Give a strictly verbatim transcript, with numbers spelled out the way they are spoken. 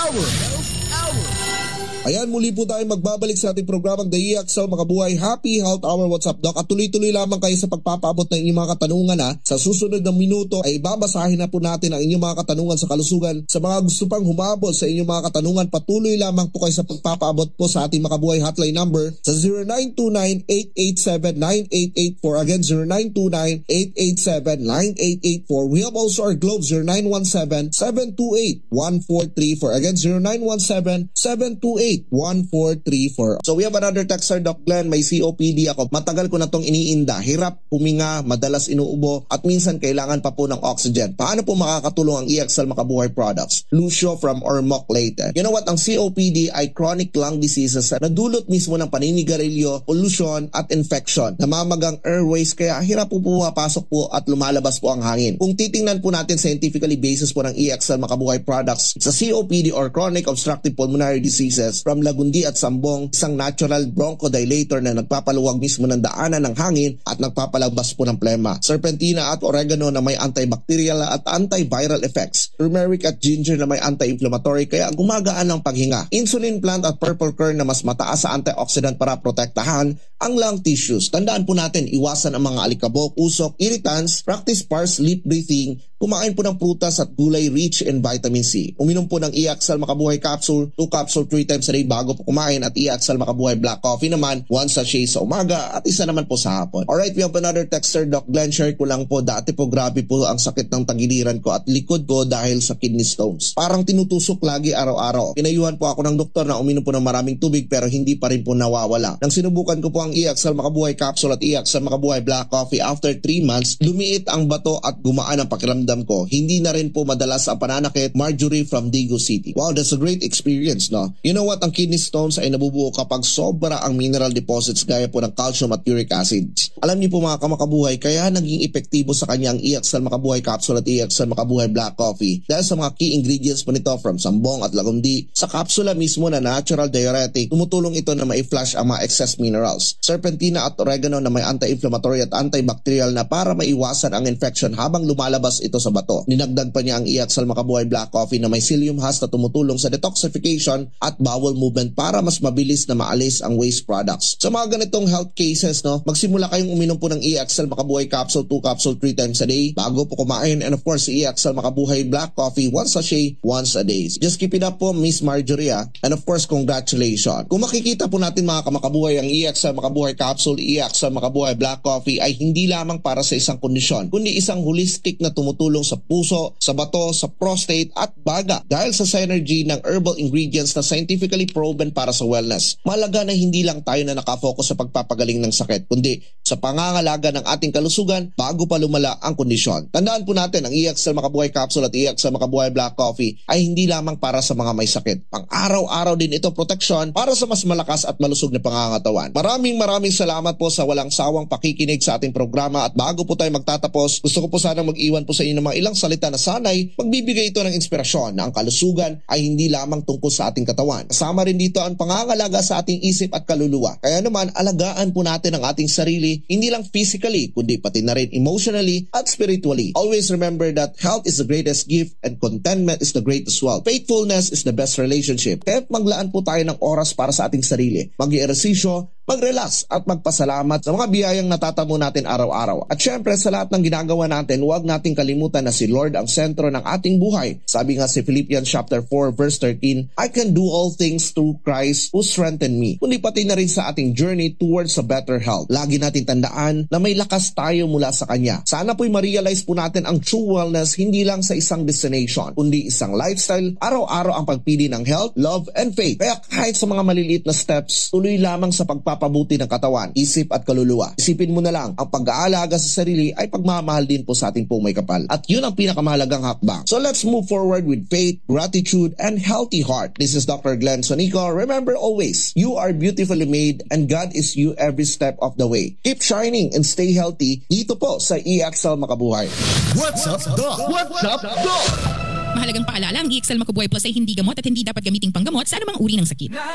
Hour. Ayan, muli po tayo magbabalik sa ating programang The E-Excel Makabuhay Happy Health Hour. What's up, Doc? At tuloy-tuloy lamang kayo sa pagpapaabot ng inyong mga katanungan ha. Sa susunod na minuto ay babasahin na po natin ang inyong mga katanungan sa kalusugan. Sa mga gusto pang humabol sa inyong mga katanungan, patuloy lamang po kayo sa pagpapaabot po sa ating Makabuhay hotline number sa zero nine two nine, eight eight seven, nine eight eight four. Again, zero nine two nine, eight eight seven, nine eight eight four. We have also our Globe zero nine one seven, seven two eight, one four three four. Again, zero nine one seven, seven two eight, one four three four. So we have another texter, Doc Glenn. May C O P D ako. Matagal ko na tong iniinda. Hirap, huminga, madalas inuubo, at minsan kailangan pa po ng oxygen. Paano po makakatulong ang E-Excel Makabuhay products? Lucio from Ormoc, Leyte. You know what? Ang C O P D ay chronic lung diseases na dulot mismo ng paninigarilyo, pollution at infection. Namamagang airways, kaya hirap po pumapasok po at lumalabas po ang hangin. Kung titingnan po natin scientifically basis po ng E-Excel Makabuhay products sa C O P D or chronic obstructive pulmonary diseases from Lagundi at Sambong, isang natural bronchodilator na nagpapaluwag mismo ng daanan ng hangin at nagpapalabas po ng plema. Serpentina at oregano na may antibacterial at antiviral effects. Turmeric at ginger na may anti-inflammatory kaya gumagaan ang paghinga. Insulin plant at purple kern na mas mataas sa antioxidant para protektahan ang lung tissues. Tandaan po natin, iwasan ang mga alikabok, usok, irritants, practice sparse sleep breathing, kumain po ng prutas at gulay rich in vitamin C. Uminom po ng E-Excel Makabuhay capsule, two capsule three times a day bago po kumain, at E-Excel Makabuhay black coffee naman, one sachet sa umaga at isa naman po sa hapon. Alright, we have another texter, Doc Glenn. Share ko lang po, dati po grabe po ang sakit ng tagiliran ko at likod ko dahil sa kidney stones. Parang tinutusok lagi araw-araw. Pinayuhan po ako ng doktor na uminom po ng maraming tubig pero hindi pa rin po nawawala. Nang sinubukan ko po ang E-Excel Makabuhay capsule at E-Excel Makabuhay black coffee, after three months, lumiit ang bato at gumaan ang pakiramdam ko. Hindi na rin po madalas ang pananakit. Marjorie from Daegu City. Wow, that's a great experience, no? You know what? Ang kidney stones ay nabubuo kapag sobra ang mineral deposits gaya po ng calcium at uric acids. Alam niyo po mga kamakabuhay, kaya naging epektibo sa kanya ang E-Excel Makabuhay capsule at E-Excel Makabuhay black coffee dahil sa mga key ingredients po nito from Sambong at Lagundi. Sa kapsula mismo na natural diuretic, tumutulong ito na mai-flush ang mga excess minerals. Serpentina at oregano na may anti-inflammatory at antibacterial na para maiwasan ang infection habang lumalabas ito sa bato. Ninagdag pa niya ang E-Excel Makabuhay black coffee na may psyllium husk na tumutulong sa detoxification at bowel movement para mas mabilis na maalis ang waste products. Sa mga ganitong health cases, no, magsimula kayong uminom po ng E-Excel Makabuhay capsule, two capsule three times a day bago po kumain, and of course E-Excel Makabuhay black coffee, one sachet once a day. Just keep it up po, Miss Marjorie, ah. And of course, congratulations. Kung makikita po natin mga kamakabuhay, ang E-Excel Makabuhay capsule, E-Excel Makabuhay black coffee ay hindi lamang para sa isang kondisyon, kundi isang holistic na tumutulong sa puso, sa bato, sa prostate at baga dahil sa synergy ng herbal ingredients na scientifically proven para sa wellness. Malaga na hindi lang tayo na nakafocus sa pagpapagaling ng sakit, kundi sa pangangalaga ng ating kalusugan bago pa lumala ang kondisyon. Tandaan po natin, ang E-Excel Makabuhay capsule at E-Excel Makabuhay black coffee ay hindi lamang para sa mga may sakit. Pang-araw-araw din ito proteksyon para sa mas malakas at malusog na pangangatawan. Maraming maraming salamat po sa walang sawang pakikinig sa ating programa, at bago po tayo magtatapos, gusto ko po sana mag-iwan po sa inyo ng mga ilang salita na sanay magbibigay ito ng inspirasyon na ang kalusugan ay hindi lamang tungkol sa ating katawan. Kasama rin dito ang pangangalaga sa ating isip at kaluluwa. Kaya naman, alagaan po natin ang ating sarili, hindi lang physically, kundi pati na rin emotionally at spiritually. Always remember that health is the greatest gift and contentment is the greatest wealth. Faithfulness is the best relationship. Kaya maglaan po tayo ng oras para sa ating sarili. Mag-ehersisyo, mag-relax at magpasalamat sa mga biyayang natatamo natin araw-araw. At syempre, sa lahat ng ginagawa natin, huwag nating kalimutan na si Lord ang sentro ng ating buhay. Sabi nga si Philippians chapter four verse thirteen, I can do all things through Christ who strengthened me. Kundi pati na rin sa ating journey towards a better health. Lagi nating tandaan na may lakas tayo mula sa Kanya. Sana po'y ma-realize po natin ang true wellness hindi lang sa isang destination, kundi isang lifestyle, araw-araw ang pagpili ng health, love, and faith. Kaya kahit sa mga maliliit na steps, tuloy lamang sa pagpapabuti ng katawan, isip at kaluluwa. Isipin mo na lang, ang pag-aalaga sa sarili ay pagmamahal din po sa ating pong may kapal. At yun ang pinakamahalagang hakbang. So let's move forward with faith, gratitude, and healthy heart. This is Doctor Glenn Sonico. Remember always, you are beautifully made and God is you every step of the way. Keep shining and stay healthy dito po sa E-Excel Makabuhay. What's up, Doc? What's up, Doc? Mahalagang paalala, ang E-Excel Makabuhay Plus ay hindi gamot at hindi dapat gamiting panggamot sa anumang uri ng sakit.